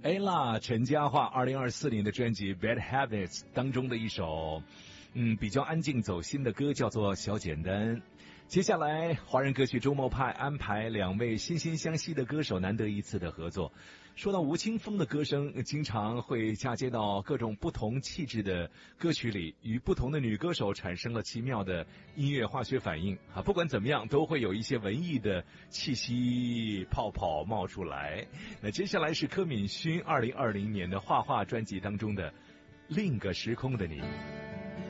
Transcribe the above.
ella 陈嘉桦2024年的专辑《Bad Habits》当中的一首比较安静走心的歌，叫做《小简单》。接下来华人歌曲周末派安排两位惺惺相惜的歌手难得一次的合作。说到吴青峰的歌声，经常会嫁接到各种不同气质的歌曲里，与不同的女歌手产生了奇妙的音乐化学反应啊！不管怎么样，都会有一些文艺的气息泡泡冒出来。那接下来是柯敏勋2020年的画画专辑当中的《另个时空的你》。